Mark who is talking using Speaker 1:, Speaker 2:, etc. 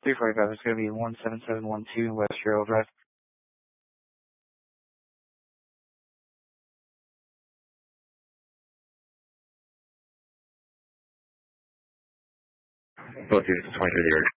Speaker 1: 345, it's going to be 17712 West Trail Drive.
Speaker 2: Both units 23 there.